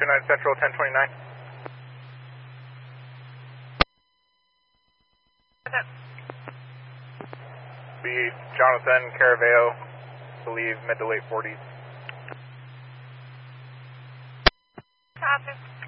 29 Central, 1029. Be Jonathan Caraveo, believe mid to late 40s. Copy.